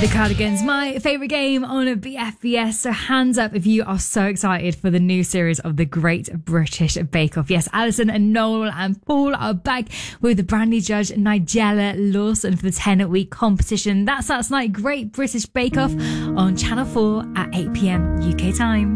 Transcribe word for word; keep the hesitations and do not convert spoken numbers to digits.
The Cardigans, my favourite game on a B F B S. So hands up if you are so excited for the new series of the Great British Bake Off. Yes, Alison and Noel and Paul are back with the brand new judge Nigella Lawson for the ten-week competition. That's last night, Great British Bake Off on Channel four at eight p.m. U K time.